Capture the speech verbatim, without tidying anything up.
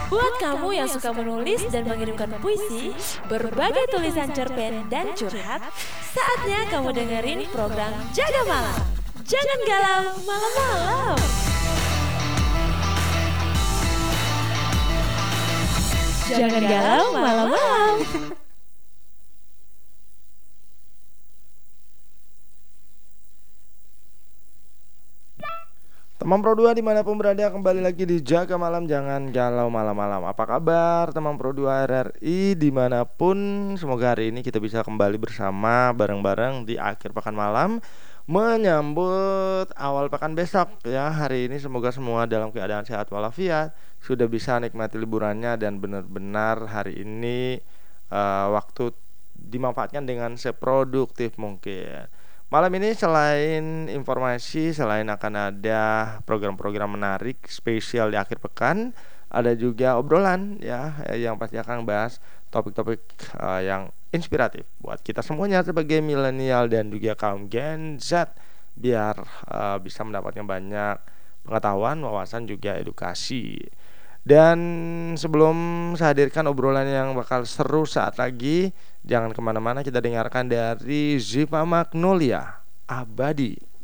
Buat kamu yang suka menulis dan mengirimkan puisi, berbagai tulisan cerpen dan curhat, saatnya kamu dengerin program Jaga Malam. Jangan galau malam-malam. Jangan galau malam-malam. Teman Pro dua dimanapun berada, kembali lagi di Jaga Malam, jangan galau malam-malam. Apa kabar teman Pro dua R R I dimanapun? Semoga hari ini kita bisa kembali bersama bareng-bareng di akhir pekan malam, menyambut awal pekan besok ya. Hari ini semoga semua dalam keadaan sehat walafiat, sudah bisa nikmati liburannya, dan benar-benar hari ini uh, waktu dimanfaatkan dengan seproduktif mungkin. Malam ini selain informasi, selain akan ada program-program menarik spesial di akhir pekan, ada juga obrolan ya yang pasti akan bahas topik-topik uh, yang inspiratif buat kita semuanya sebagai milenial dan juga kaum Gen Z, biar uh, bisa mendapatkan banyak pengetahuan, wawasan, juga edukasi. Dan sebelum saya hadirkan obrolan yang bakal seru saat lagi, jangan kemana-mana, kita dengarkan dari Ziva Magnolia, Abadi.